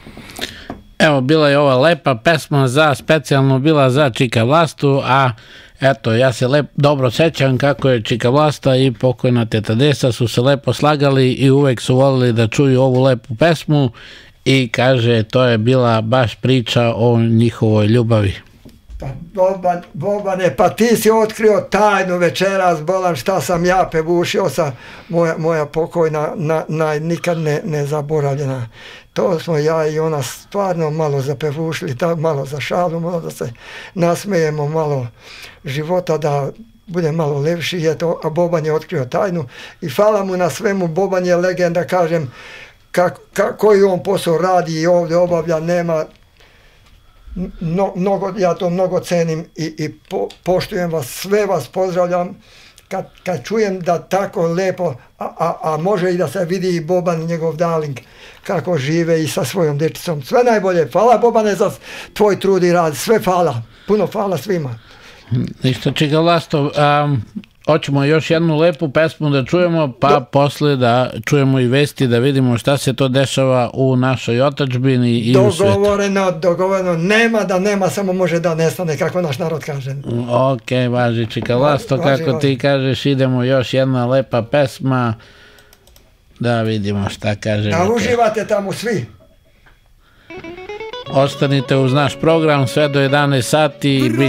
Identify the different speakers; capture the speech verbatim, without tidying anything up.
Speaker 1: Evo, bila je ova lepa pesma za, specijalno bila za Čika Vlastu, a eto, ja se lep, dobro sećam kako je Čika Vlasta i pokojna teta Desa su se lepo slagali i uvek su volili da čuju ovu lepu pesmu i kaže, to je bila baš priča o njihovoj ljubavi.
Speaker 2: Pa Boban, Bobane, pa ti si otkrio tajnu večeras, bolan, šta sam ja pevušio sa moja, moja pokojna, na, na, nikad ne, ne zaboravljena. To smo ja i ona stvarno malo zapevušili, da, malo za šalu, malo da se nasmejemo, malo života, da bude malo lepši, eto, a Boban je otkrio tajnu i hvala mu na svemu. Boban je legenda, kažem, kak, kak, koji on posao radi i ovdje obavlja, nema. No, mnogo, ja to mnogo cenim i, i po, poštujem vas, sve vas pozdravljam. Kad, kad čujem da tako lepo, a, a, a može i da se vidi i Boban i njegov darling kako žive i sa svojom dječicom. Sve najbolje. Hvala Bobane za tvoj trud i rad. Sve hvala. Puno hvala svima.
Speaker 1: Ništa, Čika Vlasto, um, hoćemo još jednu lepu pesmu da čujemo, pa Do... posle da čujemo i vesti, da vidimo šta se to dešava u našoj otadžbini i u svijetu.
Speaker 2: Dogovoreno, dogovoreno. Nema da nema, samo može da nestane, kako naš narod kaže.
Speaker 1: Ok, važi Čika Vlasto, važi, kako važi. Ti kažeš, idemo još jedna lepa pesma, da vidimo šta kaže.
Speaker 2: Da uživate tamo svi.
Speaker 1: Ostanite uz naš program sve do jedanaest sati.